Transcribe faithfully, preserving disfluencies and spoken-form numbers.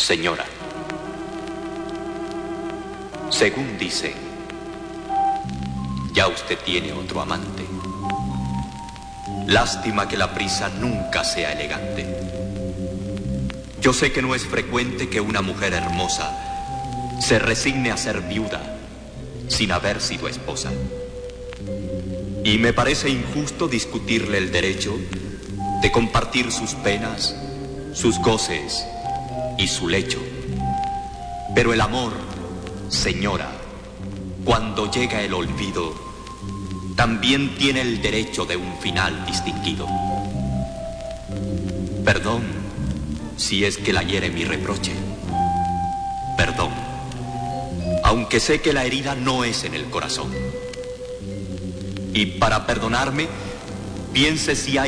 Señora, según dicen, ya usted tiene otro amante. Lástima que la prisa nunca sea elegante. Yo sé que no es frecuente que una mujer hermosa se resigne a ser viuda sin haber sido esposa. Y me parece injusto discutirle el derecho de compartir sus penas, sus goces y su lecho. Pero el amor, señora, cuando llega el olvido, también tiene el derecho de un final distinguido. Perdón si es que la hiere mi reproche. Perdón, aunque sé que la herida no es en el corazón. Y para perdonarme, piense si hay